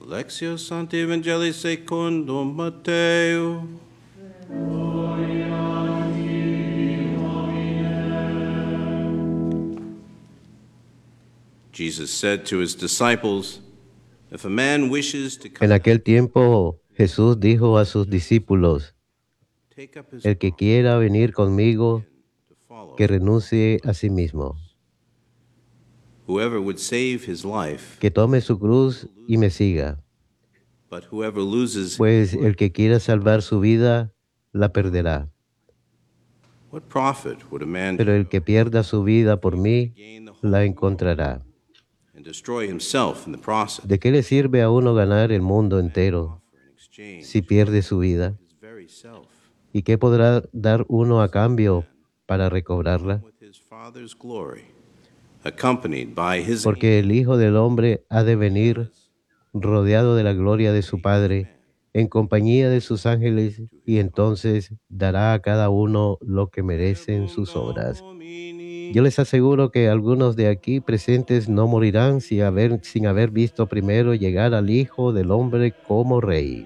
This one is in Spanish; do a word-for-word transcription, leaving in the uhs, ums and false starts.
Lectio Sancti Evangelii secundum Mateo. Jesus said to his disciples, if a man wishes to come, En aquel tiempo Jesús dijo a sus discípulos, take up his el que cross quiera venir conmigo, to follow. que renuncie a sí mismo, Whoever would save his life, que tome su cruz y me siga. but whoever loses, Pues el que quiera salvar su vida, la perderá. what profit would a man Pero el que pierda su vida por mí, gain the whole la world encontrará. and destroy himself in the process? ¿De qué le sirve a uno ganar el mundo entero Offer in exchange si pierde su vida? his very self, ¿Y qué podrá dar uno a cambio para recobrarla? with his Father's glory, accompanied by his Porque el Hijo del Hombre ha de venir rodeado de la gloria de su Padre, en compañía de sus ángeles, y entonces dará a cada uno lo que merecen sus obras. Yo les aseguro que algunos de aquí presentes no morirán sin haber, sin haber visto primero llegar al Hijo del Hombre como Rey.